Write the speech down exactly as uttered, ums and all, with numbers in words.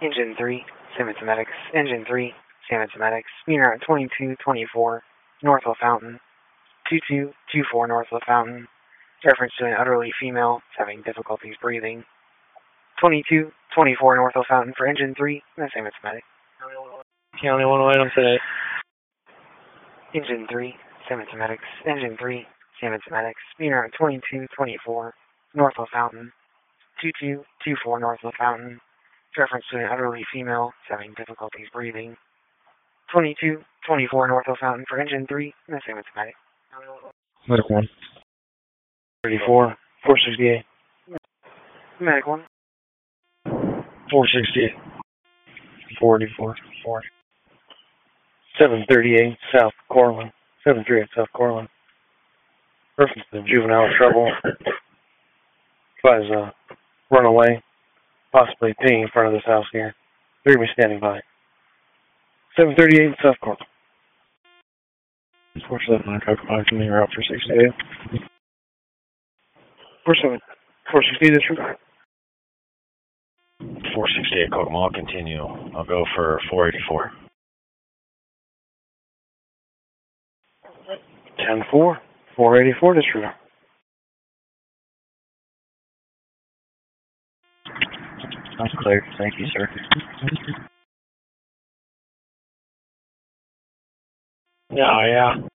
Engine three, Siemens Medics. Engine three, Siemens Medics. Meter at twenty-two twenty-four, Northwell Fountain. two two two four Northwell Fountain. Reference to an elderly female having difficulties breathing. twenty-two twenty-four Northwell Fountain for Engine three, the Siemens Medic. County one item today. Engine three, Siemens Medics. Engine three, Siemens Medics. Meter at twenty-two twenty-four, Northwell Fountain. two two two four Northwell Fountain. Reference to an elderly female having difficulties breathing. twenty-two twenty-four Northwell Fountain for Engine three, the Siemens Medic. Medic one. thirty-four, four sixty-eight. Medic one. four sixty-eight. forty-four, forty. seven thirty-eight, South Cortland. seven thirty-eight, South Cortland. Reference to juvenile trouble. Tries to run away, possibly peeing in front of this house here. They're going to be standing by. seven thirty-eight, South Cortland. four seven nine, five to me, route for sixty-eight. four seven, four sixty-eight, this route. four sixty-eight, Kokomo, I'll continue. I'll go for four eighty-four. ten four, four eighty-four, this route. That's clear. Thank you, sir. Yeah, yeah.